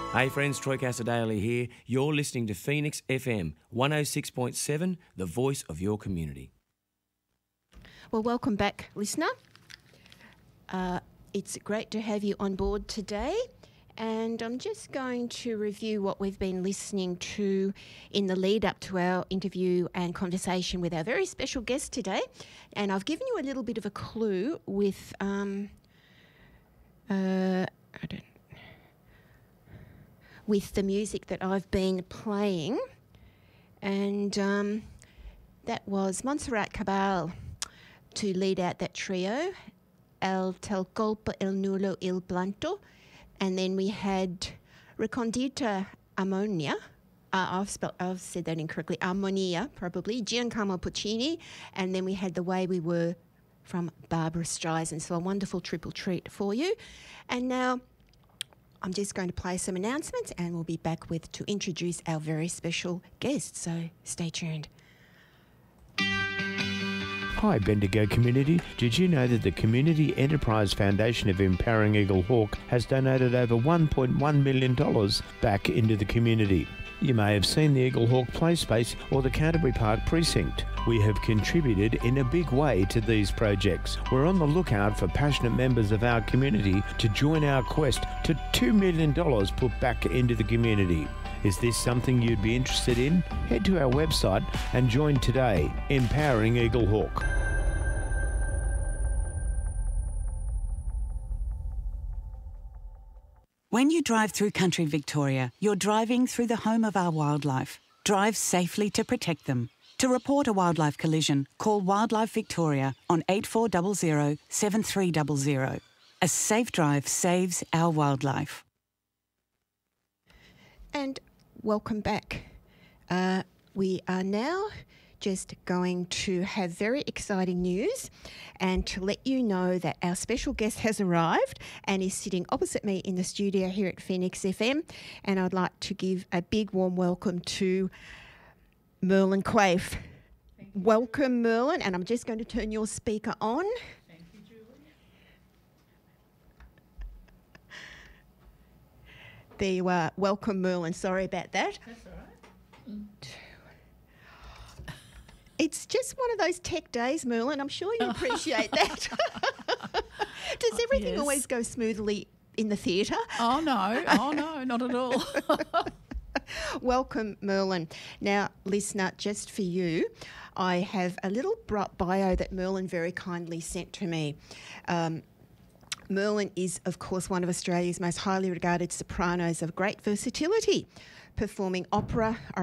Hey friends, Troy Casadale here. You're listening to Phoenix FM 106.7, the voice of your community. Well, welcome back, listener. It's great to have you on board today. And I'm just going to review what we've been listening to in the lead up to our interview and conversation with our very special guest today. And I've given you a little bit of a clue with with the music that I've been playing. And that was Montserrat Cabal to lead out that trio, El Tel Colpo, El Nulo, Il Blanto. And then we had Recondita Ammonia. I've said that incorrectly. Armonia, probably. Giacomo Puccini. And then we had The Way We Were from Barbara Streisand. So a wonderful triple treat for you. And now I'm just going to play some announcements and we'll be back to introduce our very special guest. So stay tuned. Hi Bendigo community, did you know that the Community Enterprise Foundation of Empowering Eagle Hawk has donated over $1.1 million back into the community? You may have seen the Eagle Hawk Play Space or the Canterbury Park Precinct. We have contributed in a big way to these projects. We're on the lookout for passionate members of our community to join our quest to $2 million put back into the community. Is this something you'd be interested in? Head to our website and join today, Empowering Eagle Hawk. When you drive through country Victoria, you're driving through the home of our wildlife. Drive safely to protect them. To report a wildlife collision, call Wildlife Victoria on 8400 7300. A safe drive saves our wildlife. And welcome back. We are now just going to have very exciting news and to let you know that our special guest has arrived and is sitting opposite me in the studio here at Phoenix FM. And I'd like to give a big warm welcome to Merlin Quaife. Welcome, Merlin. And I'm just going to turn your speaker on. Thank you, Julie. There you are. Welcome, Merlin. Sorry about that. That's all right. It's just one of those tech days, Merlin. I'm sure you appreciate that. Does everything Yes. always go smoothly in the theatre? Oh, no, not at all. Welcome, Merlin. Now, listener, just for you, I have a little bio that Merlin very kindly sent to me. Merlin is, of course, one of Australia's most highly regarded sopranos of great versatility, performing opera,